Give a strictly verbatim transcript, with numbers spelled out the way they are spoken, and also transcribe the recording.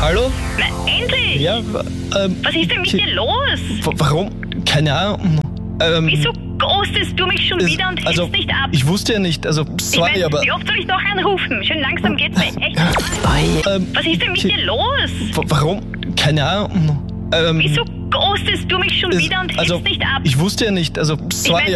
Hallo? Na, endlich! Ja, ähm, Was ist denn mit dir los? w- warum? Keine Ahnung. Ähm, Wieso ghostest du mich schon es- wieder und also, hebst nicht ab? ich wusste ja nicht, also, Ich sorry, mein, aber... wie oft soll ich noch anrufen? Schön langsam geht's mir. Echt? Ähm, Was ist denn mit dir los? w- warum? Keine Ahnung. Ähm, Wieso ghostest du mich schon es- wieder und hebst also, nicht ab? ich wusste ja nicht, also, sorry, mein,